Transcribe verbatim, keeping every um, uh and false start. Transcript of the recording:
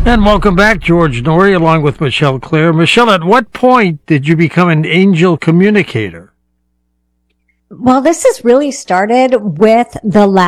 And welcome back, George Noory, along with Michelle Clare. Michelle, at what point did you become an angel communicator? Well, this has really started with the last